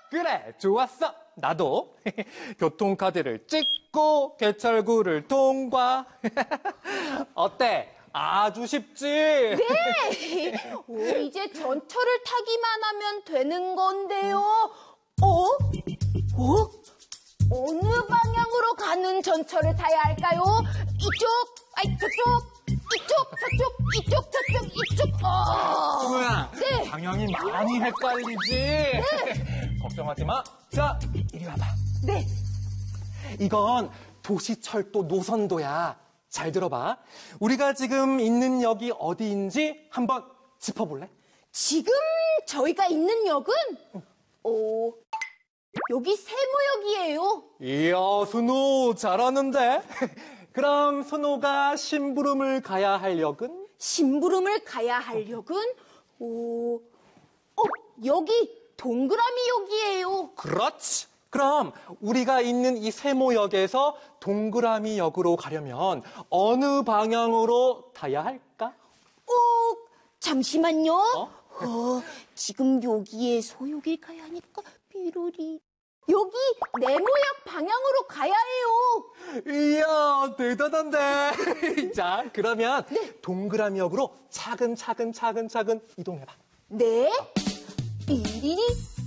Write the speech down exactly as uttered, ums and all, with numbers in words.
그래, 좋았어. 나도 교통카드를 찍고 개철구를 통과. 어때? 아주 쉽지? 네! 오, 이제 전철을 타기만 하면 되는 건데요. 어? 어? 어느 방향으로 가는 전철을 타야 할까요? 이쪽, 아이, 저쪽, 이쪽, 저쪽, 이쪽, 저쪽, 이쪽. 어. 뭐야? 네. 방향이 많이 헷갈리지? 네. 걱정하지 마. 자, 이리 와봐. 네. 이건 도시철도 노선도야. 잘 들어봐. 우리가 지금 있는 역이 어디인지 한번 짚어볼래? 지금 저희가 있는 역은, 어, 여기 세모역이에요. 이야, 순호 잘하는데? 그럼 순호가 심부름을 가야 할 역은? 심부름을 가야 할 역은, 어, 어, 여기 동그라미 역이에요. 그렇지. 그럼 우리가 있는 이 세모역에서 동그라미 역으로 가려면 어느 방향으로 타야 할까? 어, 잠시만요. 어? 어, 지금 여기에 소역이 가야 하니까 삐루리. 여기 네모역 방향으로 가야 해요. 이야, 대단한데. 자, 그러면 동그라미 역으로 차근차근 차근차근 이동해봐. 네. 삐리리